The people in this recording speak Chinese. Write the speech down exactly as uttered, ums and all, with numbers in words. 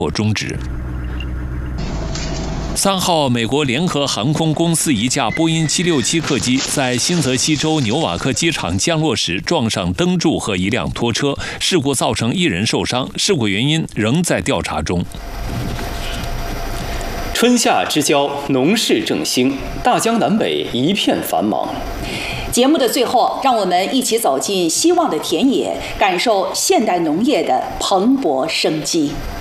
或终止。三号，美国联合航空公司一架波音七六七客机在新泽西州纽瓦克机场降落时撞上灯柱和一辆拖车，事故造成一人受伤，事故原因仍在调查中。 春夏之交，农事正兴，大江南北一片繁忙。 节目的最后，让我们一起走进希望的田野，感受现代农业的蓬勃生机。